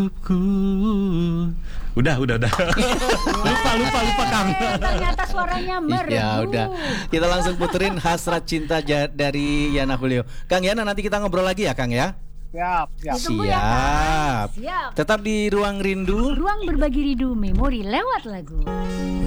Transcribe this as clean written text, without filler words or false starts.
Udah. lupa Kang. Ternyata suaranya merdu. Ya udah, kita langsung puterin Hasrat Cinta dari Yana Julio. Kang Yana, nanti kita ngobrol lagi ya Kang ya. Siap. Ditunggu ya, Kang. Siap. Tetap di Ruang Rindu. Ruang berbagi rindu memori lewat lagu.